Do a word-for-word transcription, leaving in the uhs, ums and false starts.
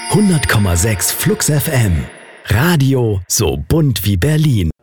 hundert Komma sechs Flux F M. Radio so bunt wie Berlin.